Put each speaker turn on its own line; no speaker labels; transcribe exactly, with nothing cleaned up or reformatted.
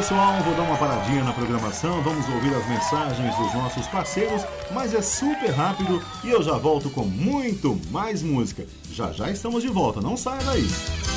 pessoal, vou dar uma paradinha na programação, vamos ouvir as mensagens dos nossos parceiros, mas é super rápido e eu já volto com muito mais música. Já já estamos de volta, não saia daí.